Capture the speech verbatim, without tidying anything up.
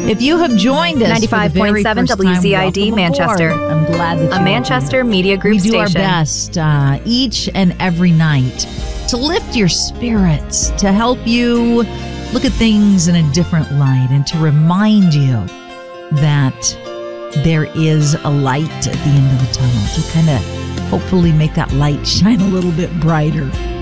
If you have joined us ninety-five point seven W Z I D Manchester. I'm glad that a you Manchester Media Group we do station. our best uh, each and every night to lift your spirits, to help you look at things in a different light, and to remind you that there is a light at the end of the tunnel, to kind of hopefully make that light shine a little bit brighter.